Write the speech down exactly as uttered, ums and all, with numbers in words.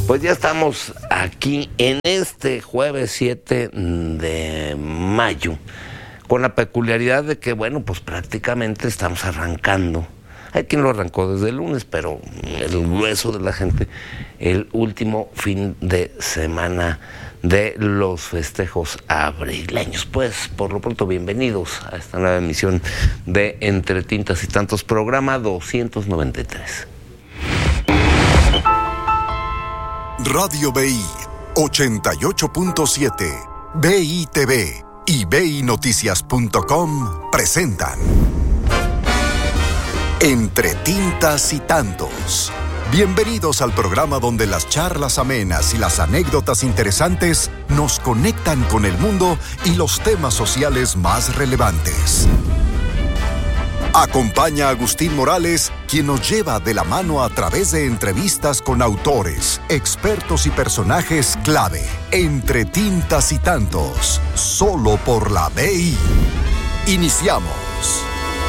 Pues ya estamos aquí en este jueves siete de mayo, con la peculiaridad de que, bueno, pues prácticamente estamos arrancando. Hay quien lo arrancó desde el lunes, pero el grueso de la gente, el último fin de semana de los festejos abrileños. Pues, por lo pronto, bienvenidos a esta nueva emisión de Entre Tintas y Tantos, programa doscientos noventa y tres. Radio B I ochenta y ocho punto siete, B I T V y B I Noticias punto com presentan Entre Tintas y Tantos. Bienvenidos al programa donde las charlas amenas y las anécdotas interesantes nos conectan con el mundo y los temas sociales más relevantes. Acompaña a Agustín Morales, quien nos lleva de la mano a través de entrevistas con autores, expertos y personajes clave. Entre Tintas y Tantos, solo por la B I. Iniciamos.